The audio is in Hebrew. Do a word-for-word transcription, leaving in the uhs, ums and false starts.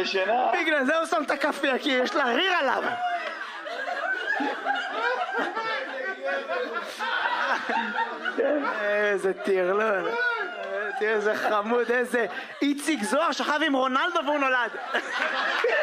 ישנה. בגלל זה הוא שם את הכאפיה, כי יש לה ריר עליו. איזה טירלון. תראה איזה חמוד, איזה איציק זוהר שכב עם רונלדו והוא נולד.